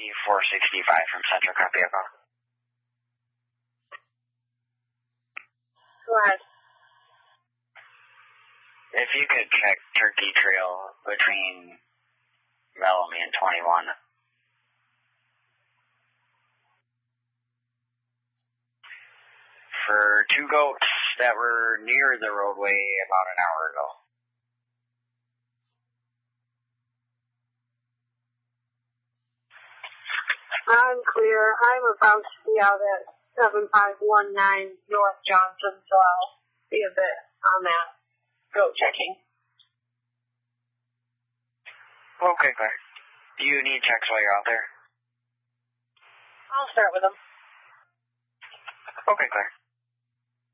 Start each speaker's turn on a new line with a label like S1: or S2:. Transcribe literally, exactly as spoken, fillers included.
S1: four sixty-five from Central, copy echo.
S2: Go ahead.
S1: If you could check Turkey Trail between Bellamy and twenty-one. For two goats that were near the roadway about an hour ago.
S2: I'm clear. I'm about to be out at seven five one nine North Johnson, so I'll be a bit on that. Go checking.
S1: Okay, Claire. Do you need checks while you're out there?
S2: I'll start with them.
S1: Okay, Claire.